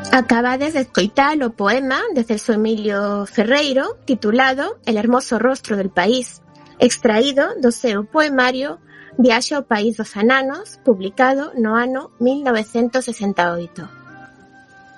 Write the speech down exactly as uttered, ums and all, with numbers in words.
Acabades de escoitar o poema de Celso Emilio Ferreiro titulado El hermoso rostro del país, extraído do seu poemario Viaxe ao país dos ananos, publicado no ano mil novecentos sesenta e oito.